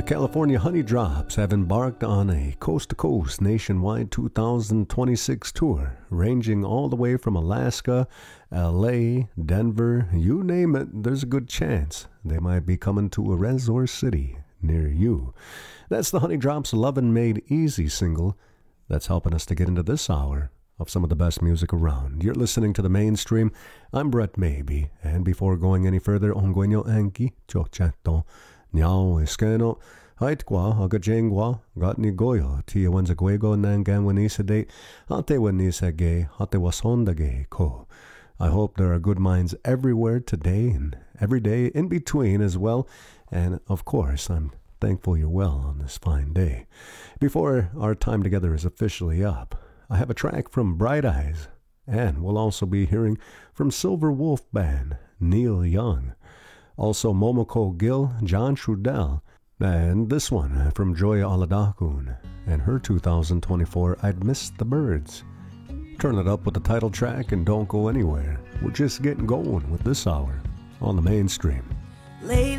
The California Honey Drops have embarked on a coast-to-coast nationwide 2026 tour, ranging all the way from Alaska, LA, Denver, you name it, there's a good chance they might be coming to a resort city near you. That's the Honey Drops Lovin' Made Easy single that's helping us to get into this hour of some of the best music around. You're listening to The Mainstream. I'm Brett Maybe, and before going any further, ongwenyo anki chochato nyao eskeno haitkwa agajengwa gatni goyo tiawanza guego nanganwanisade hatewanisage hatewasondage ko. I hope there are good minds everywhere today and every day in between as well, and of course I'm thankful you're well on this fine day. Before our time together is officially up, I have a track from Bright Eyes, and we'll also be hearing from Silver Wolf Band, Neil Young, also Momoko Gill, John Trudell, and this one from Joya Aladakun and her 2024 I'd Miss the Birds. Turn it up with the title track and don't go anywhere. We're just getting going with this hour on The Mainstream. Lately